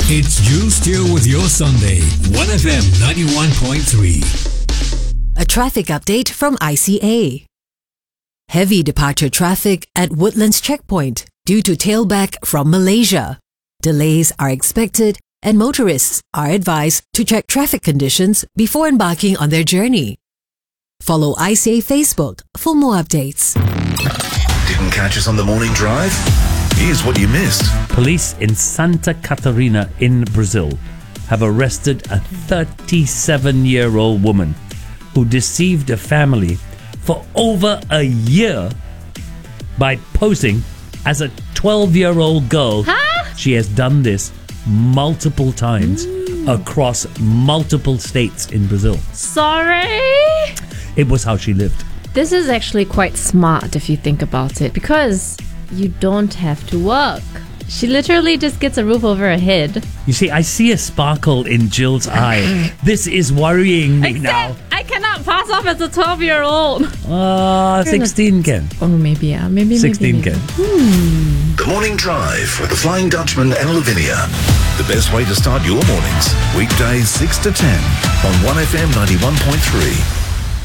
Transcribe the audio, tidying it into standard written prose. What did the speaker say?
It's Jules Steele with your Sunday. 1FM 91.3. A traffic update from ICA. Heavy departure traffic at Woodlands Checkpoint due to tailback from Malaysia. Delays are expected and motorists are advised to check traffic conditions before embarking on their journey. Follow ICA Facebook for more updates. Didn't catch us on the morning drive? Here's what you missed. Police in Santa Catarina in Brazil have arrested a 37-year-old woman who deceived a family for over a year by posing as a 12-year-old girl. Huh? She has done this multiple times across multiple states in Brazil. Sorry? It was how she lived. This is actually quite smart if you think about it, because you don't have to work. She literally just gets a roof over her head. You see, I see a sparkle in Jill's eye. This is worrying me now. Except I cannot pass off as a 12-year-old. 16 can. Oh, maybe, yeah. Maybe 16 maybe. can. The Morning Drive with the Flying Dutchman and Lavinia. The best way to start your mornings. Weekdays 6 to 10 on 1FM 91.3.